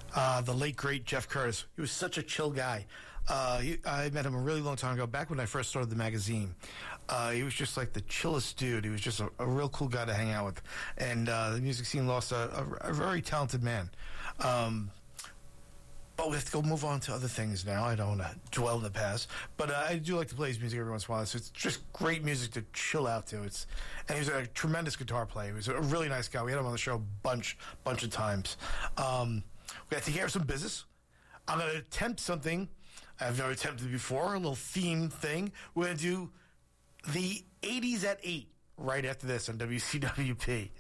The late, great Jeff Curtis. He was such a chill guy. I met him a really long time ago, back when I first started the magazine. He was just like the chillest dude. He was just a real cool guy to hang out with. And the music scene lost a very talented man. But we have to go move on to other things now. I don't want to dwell in the past. But I do like to play his music every once in a while. So it's just great music to chill out to. And he was a tremendous guitar player. He was a really nice guy. We had him on the show a bunch of times. We got to take care of some business. I'm going to attempt something I've never attempted before, a little theme thing. We're going to do the 80s at 8 right after this on WCWP.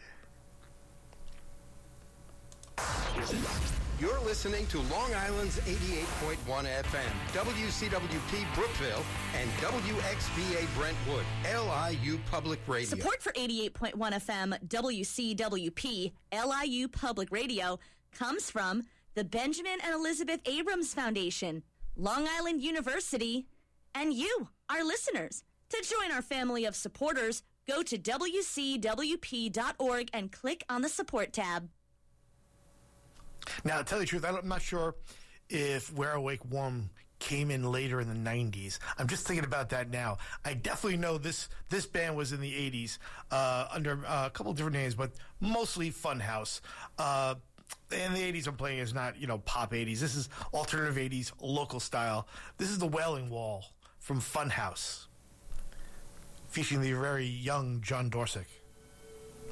You're listening to Long Island's 88.1 FM, WCWP Brookville, and WXVA Brentwood, LIU Public Radio. Support for 88.1 FM, WCWP, LIU Public Radio comes from the Benjamin and Elizabeth Abrams Foundation, Long Island University, and you, our listeners. To join our family of supporters, go to WCWP.org and click on the support tab. Now, to tell you the truth, I'm not sure if We're Awake Warm came in later in the 90s. I'm just thinking about that now. I definitely know this band was in the 80s under a couple of different names, but mostly Funhouse. In the 80s I'm playing is not, pop 80s. This is alternative 80s, local style. This is The Wailing Wall from Funhouse, featuring the very young John Dorsick.